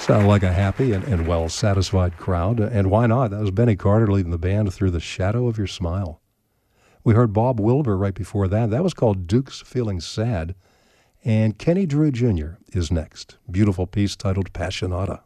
Sounded like a happy and well-satisfied crowd, and why not? That was Benny Carter leading the band through The Shadow of Your Smile. We heard Bob Wilber right before that. That was called Duke's Feeling Sad. And Kenny Drew Jr. is next. Beautiful piece titled Passionata.